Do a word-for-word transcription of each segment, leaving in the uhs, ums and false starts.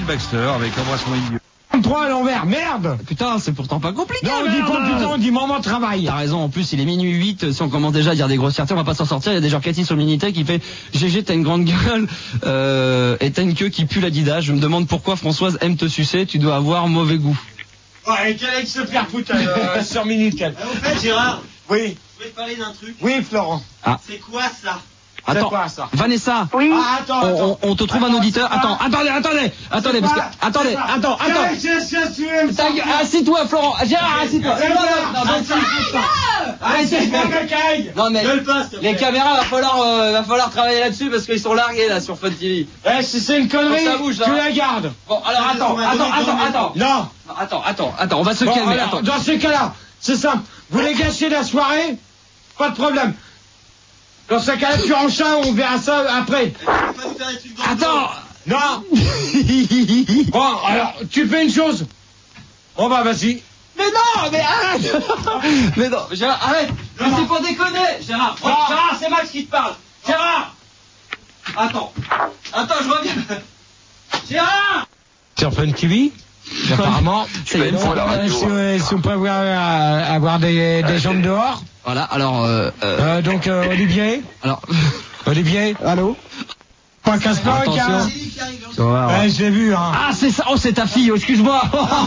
Baxter avec Embrasse-moi idiot. trois à l'envers, merde. Putain, c'est pourtant pas compliqué. Non, on dit pas putain, on dit moment de travail. T'as raison, en plus il est minuit huit, si on commence déjà à dire des grossièretés, on va pas s'en sortir. Il y a déjà Cathy sur le Minitel qui fait G G, t'as une grande gueule euh, et t'as une queue qui pue l'Adidas. Je me demande pourquoi Françoise aime te sucer, tu dois avoir mauvais goût. Ouais, quel est ce faire foutre euh, sur Minitel. Au fait, Gérard, Oui, je voulais te parler d'un truc. oui Florent. Ah. C'est quoi ça? Attends, quoi, ça Vanessa, Oui. Ah, attends, on, attends. on, on te trouve un Attends, auditeur. c'est Attends, pas- attendez, attendez, attendez, parce que, attendez, attends, attends. Ta gueule, assis-toi, Florent. Gérard, assis-toi. Eh, Non, non, Gérard, non, non, attends. Arrêtez. Non mais Gueule pas, s'il te plaît. les caméras, va falloir, euh, va falloir travailler là-dessus parce qu'ils sont largués là sur Fun T V. Eh, si c'est une connerie, Bon, ça bouge, là. tu la gardes. Bon, alors Ça, attends, on m'a attends, donné attends, deux attends. Non. Attends, attends, attends, on va se Bon, calmer. alors, Attends. dans ce cas-là, c'est simple. Vous voulez gâcher la soirée? Pas de problème. Dans ce cas-là, tu en chat, on verra ça après. Tu peux pas nous faire des trucs dans le Attends. Non. Bon, alors, tu fais une chose. Bon, bah, vas-y. Mais non, mais arrête. Mais non, Gérard, arrête. Mais c'est pas déconner, Gérard. Oh, Non. Gérard, c'est Max qui te parle. Gérard. Attends. Attends, je reviens. Gérard. Sur Fun T V, apparemment. Ça y est, Euh, voilà. si, euh, si on peut avoir, euh, avoir des, des gens dehors. Voilà, alors, euh, euh, Euh, donc, euh, Olivier. alors, Olivier. Allô. Pas casse pas, Attention. car. Chérie qui arrive, hein. tu vas voir. Ouais, je l'ai vu, hein. Ah, c'est ça. Oh, c'est ta fille. Oh, excuse-moi.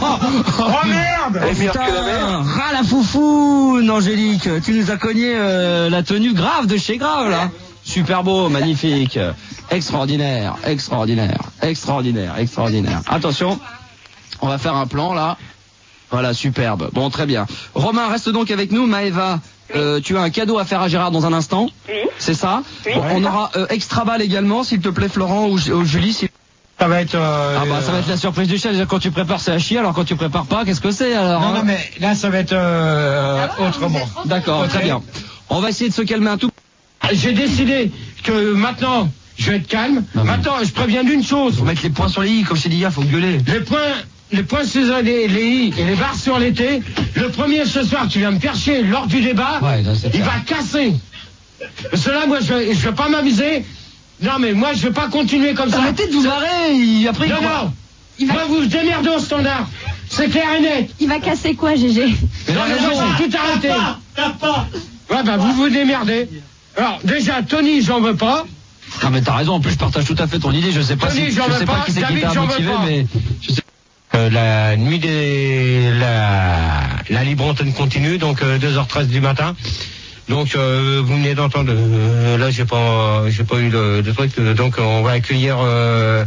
Oh merde. Oh, putain. Ah, la foufoune, Angélique. Tu nous as cogné euh, la tenue grave de chez Grave, là. Super beau, magnifique. Extraordinaire, extraordinaire, extraordinaire, extraordinaire. Attention, on va faire un plan, là. Voilà, superbe. Bon, très bien. Romain, reste donc avec nous. Maëva, euh, tu as un cadeau à faire à Gérard dans un instant. Oui. C'est ça? Oui. Bon, on aura euh, extra balle également, s'il te plaît, Florent ou, ou Julie. Si... Ça va être. Euh, Ah bah ça va être la surprise du chef. Déjà quand tu prépares c'est à chier, alors quand tu prépares pas, qu'est-ce que c'est alors? Non, hein non, mais là, ça va être euh, autrement. D'accord, Ok. très bien. On va essayer de se calmer un tout. J'ai décidé que maintenant, je vais être calme. Non, mais- Maintenant, je préviens d'une chose. Faut mettre les points sur les i, comme je t'ai dit hier, faut gueuler. Les points, les points sur les, les i et les barres sur les t. Le premier ce soir, tu viens me faire chier lors du débat. Ouais, ça, c'est il clair. va casser. Parce que là, moi, je vais, je vais pas m'amuser. Non, mais moi, je vais pas continuer comme ça. Arrêtez de vous marrer, il après il Non, croit- non. Moi, vous vous démerdez au standard. C'est clair et net. Il va casser quoi, Gégé? Non, mais moi, j'ai tout arrêté. T'as pas. Ouais, bah, vous vous démerdez. Alors, déjà, Tony, j'en veux pas. Non mais t'as raison, en plus je partage tout à fait ton idée, je sais pas Tony, si, j'en je veux sais pas pas, qui c'est qui David, t'a j'en veux motivé, pas. mais je sais. Euh, la nuit des la, la libre antenne continue, donc euh, deux heures treize du matin. Donc euh, vous venez d'entendre, euh, là j'ai pas j'ai pas eu de, de truc, euh, donc on va accueillir euh,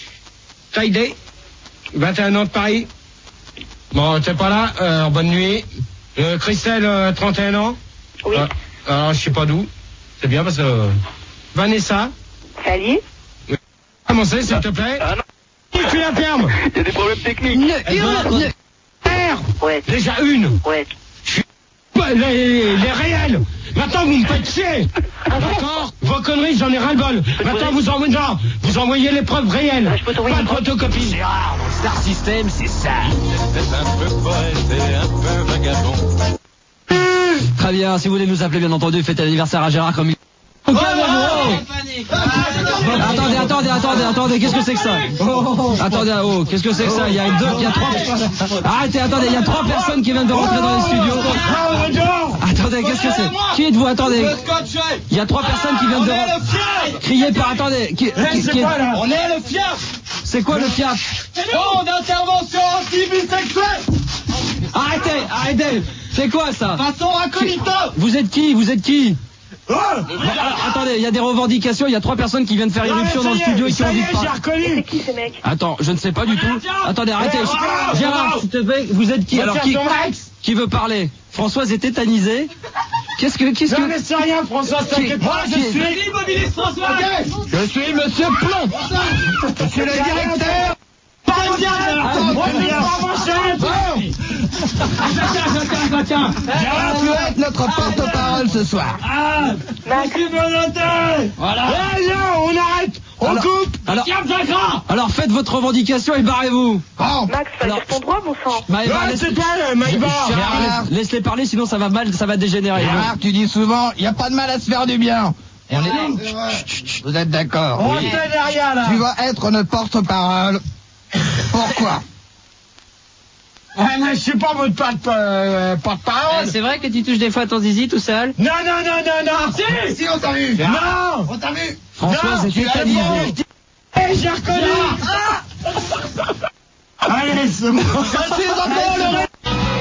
Taïdé, vingt et un ans de Paris. Bon, t'es pas là, euh, bonne nuit. Euh, Christelle, euh, trente et un ans. Oui. Euh, alors je sais pas d'où. C'est bien parce que euh, Vanessa, Salut. commencez s'il te plaît. Ah non, Qui tu la ferme? il y a des problèmes techniques. Ne hurle, ne- Merde. Ouais. Déjà une. Ouais. Bah, Les, les réels. Maintenant, vous me faites chier. D'accord? Vos conneries, j'en ai ras-le-bol. Maintenant, vous envoyez, non, vous envoyez les preuves réelles. Je peux t'envoyer Pas de une preuve. photocopie. Gérard, dans le Star System, c'est ça. C'est un peu poète et un peu vagabond. Très bien, si vous voulez nous appeler bien entendu, faites anniversaire à Gérard comme il... Oh, Attendez, attendez, attendez, attendez, qu'est-ce que c'est que ça? Attendez, oh, qu'est-ce que c'est que ça? Il y a deux, il y a trois... Arrêtez, attendez, il y a trois personnes qui viennent de rentrer dans les studios. Attendez, qu'est-ce que c'est? Qui êtes-vous? Attendez. Il y a trois personnes qui viennent de rentrer. Criez par, attendez. Qui, qui- qui est- On est le fiaf. C'est quoi le fiat? Oh, d'intervention anti-bisexuelle. Arrêtez, arrêtez. C'est quoi ça? Façon incognito. Vous êtes qui? Vous êtes qui? Bon, alors, attendez, il y a des revendications, il y a trois personnes qui viennent faire irruption dans le studio et qui ont Ça y envie est, de j'ai parler. reconnu. C'est qui ce mec? Attends, je ne sais pas du tout. Attendez, arrêtez. Eh, Gérard, s'il te plaît, vous êtes qui? Alors qui, qui veut parler? Françoise est tétanisée. Qu'est-ce que, qu'est-ce Non, que... mais c'est rien, François, t'inquiète pas, je Qui- suis... L'immobiliste François. Je suis Monsieur Plomb. Monsieur le directeur. Pas bien. Moi, je vais pas avancer. Tiens, Gérard, tu vas être notre porte-parole ce soir. Ah, Max. Monsieur Volonté. Voilà. Eh non, on arrête. On Alors- coupe. Alors, Tiens, Jacques. alors faites votre revendication et barrez-vous. Bon. Max, va Alors- dire ton droit, bon sang. Maëva, Ouais, laisse- c'est toi, Maïva. Gérard, laisse- laisse-les parler, sinon ça va mal, ça va dégénérer. Gérard, tu dis souvent, il n'y a pas de mal à se faire du bien. On est... Chut, chut, chut. Vous êtes d'accord? On fait derrière, là. Tu vas être notre porte-parole. Pourquoi? Ouais, mais je suis pas votre porte-parole. Eh, c'est vrai que tu touches des fois ton zizi tout seul? Non, non, non, non, non. Si, Si, on t'a vu. non. On t'a vu. François, Non, c'était tu as ta le vie. bon. Eh, j'ai reconnu. Allez, c'est bon. C'est encore le